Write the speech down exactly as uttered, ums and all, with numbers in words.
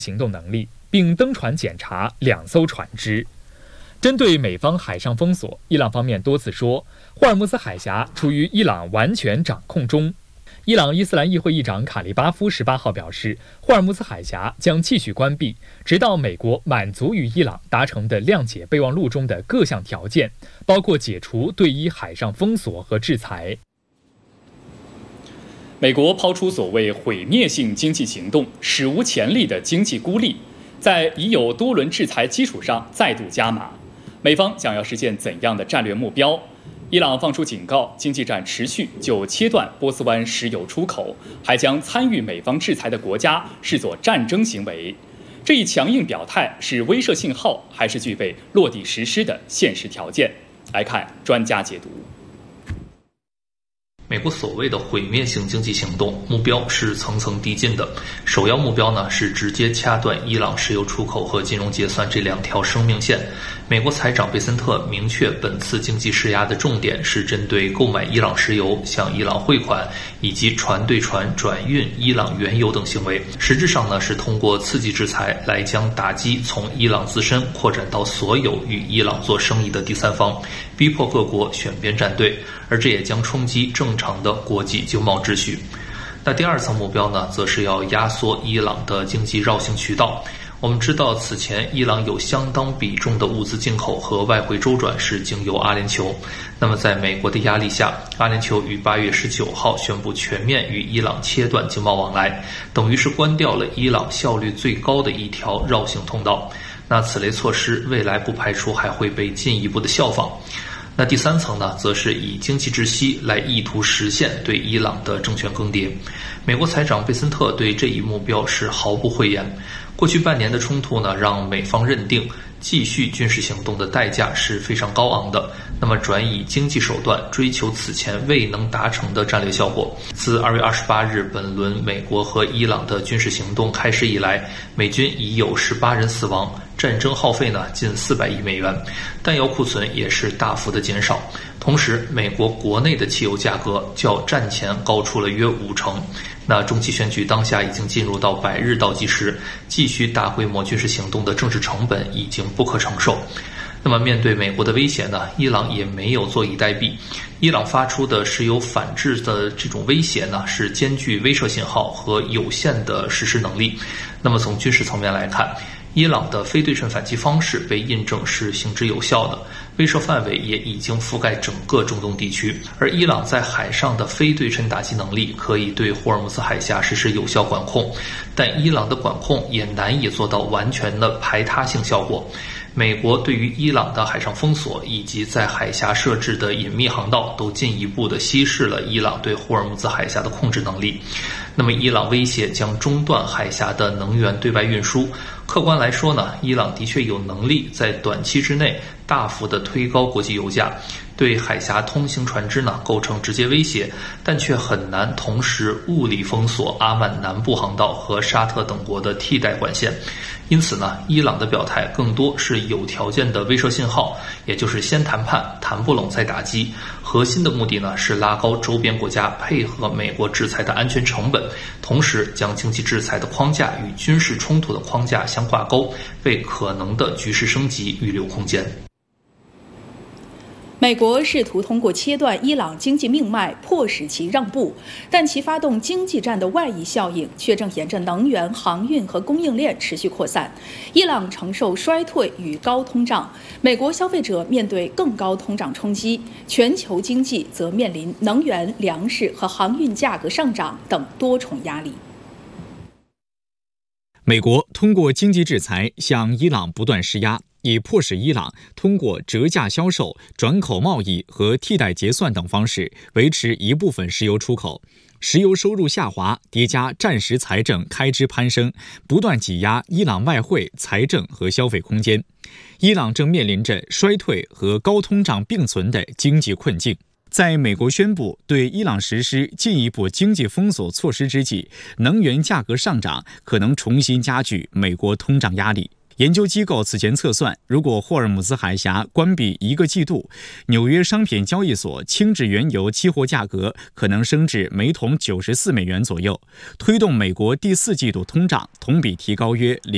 行动能力，并登船检查两艘船只。针对美方海上封锁，伊朗方面多次说，霍尔木兹海峡处于伊朗完全掌控中。伊朗伊斯兰议会议长卡利巴夫十八号表示，霍尔木兹海峡将继续关闭，直到美国满足与伊朗达成的谅解备忘录中的各项条件，包括解除对伊海上封锁和制裁。 美国抛出所谓毁灭性经济行动，史无前例的经济孤立，在已有多轮制裁基础上再度加码。美方将要实现怎样的战略目标？伊朗放出警告，经济战持续就切断波斯湾石油出口，还将参与美方制裁的国家视作战争行为。这一强硬表态是威慑信号，还是具备落地实施的现实条件？来看专家解读。 美国所谓的毁灭性经济行动目标是层层递进的，首要目标呢是直接掐断伊朗石油出口和金融结算这两条生命线。美国财长贝森特明确，本次经济施压的重点是针对购买伊朗石油、向伊朗汇款以及船对船转运伊朗原油等行为。实质上呢是通过刺激制裁来将打击从伊朗自身扩展到所有与伊朗做生意的第三方，逼迫各国选边站队，而这也将冲击正常的国际经贸秩序。那第二层目标呢，则是要压缩伊朗的经济绕行渠道。我们知道，此前伊朗有相当比重的物资进口和外汇周转是经由阿联酋。那么在美国的压力下，阿联酋于八月十九号宣布全面与伊朗切断经贸往来，等于是关掉了伊朗效率最高的一条绕行通道。那此类措施未来不排除还会被进一步的效仿。那第三层呢，则是以经济窒息来意图实现对伊朗的政权更迭。美国财长贝森特对这一目标是毫不讳言。过去半年的冲突呢，让美方认定继续军事行动的代价是非常高昂的，那么转以经济手段追求此前未能达成的战略效果。自二月二十八日本轮美国和伊朗的军事行动开始以来，美军已有十八人死亡，战争耗费呢近四百亿美元，弹药库存也是大幅的减少。同时，美国国内的汽油价格较战前高出了约五成。那中期选举当下已经进入到百日倒计时，继续大规模军事行动的政治成本已经不可承受。那么面对美国的威胁呢，伊朗也没有坐以待毙。伊朗发出的石油反制的这种威胁呢，是兼具威慑信号和有限的实施能力。那么从军事层面来看，伊朗的非对称反击方式被印证是行之有效的，威慑范围也已经覆盖整个中东地区。而伊朗在海上的非对称打击能力可以对霍尔木兹海峡实施有效管控，但伊朗的管控也难以做到完全的排他性效果。美国对于伊朗的海上封锁以及在海峡设置的隐秘航道，都进一步的稀释了伊朗对霍尔木兹海峡的控制能力。那么伊朗威胁将中断海峡的能源对外运输，客观来说呢，伊朗的确有能力在短期之内大幅的推高国际油价，对海峡通行船只呢构成直接威胁，但却很难同时物理封锁阿曼南部航道和沙特等国的替代管线。因此呢，伊朗的表态更多是有条件的威慑信号，也就是先谈判，谈不拢再打击。核心的目的呢是拉高周边国家配合美国制裁的安全成本，同时将经济制裁的框架与军事冲突的框架相挂钩，为可能的局势升级预留空间。 美国试图通过切断伊朗经济命脉迫使其让步，但其发动经济战的外溢效应却正沿着能源、航运和供应链持续扩散。伊朗承受衰退与高通胀，美国消费者面对更高通胀冲击，全球经济则面临能源、粮食和航运价格上涨等多重压力。 美国通过经济制裁向伊朗不断施压，以迫使伊朗通过折价销售、转口贸易和替代结算等方式维持一部分石油出口。石油收入下滑，叠加战时财政开支攀升，不断挤压伊朗外汇、财政和消费空间。伊朗正面临着衰退和高通胀并存的经济困境。在美国宣布对伊朗实施进一步经济封锁措施之际，能源价格上涨可能重新加剧美国通胀压力。研究机构此前测算，如果霍尔木兹海峡关闭一个季度，纽约商品交易所轻质原油期货价格可能升至每桶九十四美元左右，推动美国第四季度通胀同比提高约